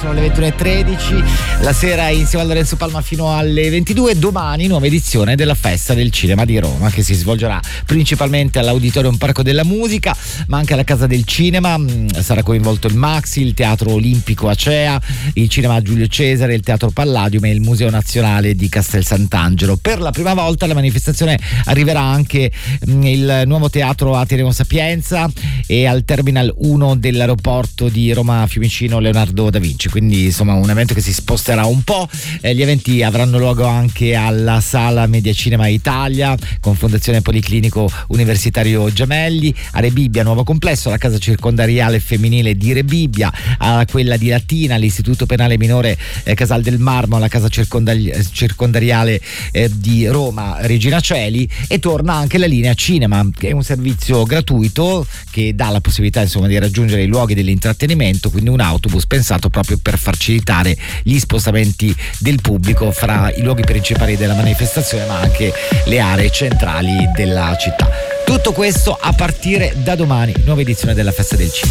sono le 21:13, la sera insieme a Lorenzo Palma fino alle 22. Domani nuova edizione della Festa del Cinema di Roma, che si svolgerà principalmente all'Auditorium Parco della Musica, ma anche alla Casa del Cinema. Sarà coinvolto il Maxi, il Teatro Olimpico Acea, il Cinema Giulio Cesare, il Teatro Palladium e il Museo Nazionale di Castel Sant'Angelo. Per la prima volta alla manifestazione arriverà anche il nuovo teatro Ateneo Sapienza e al Terminal 1 dell'aeroporto di Roma Fiumicino Leonardo da Vinci, quindi insomma un evento che si sposterà un po'. Gli eventi avranno luogo anche alla Sala Media Cinema Italia con Fondazione Policlinico Universitario Gemelli, a Rebibbia nuovo complesso, la casa circondariale femminile di Rebibbia, a quella di Latina, all'Istituto Penale Minore Casal del Marmo, alla casa circondariale di Roma Regina Coeli, e torna anche la linea cinema, che è un servizio gratuito che dà la possibilità insomma di raggiungere i luoghi dell'intrattenimento, quindi un autobus pensato proprio per facilitare gli spostamenti del pubblico fra i luoghi principali della manifestazione ma anche le aree centrali della città. Tutto questo a partire da domani, nuova edizione della Festa del Cinema.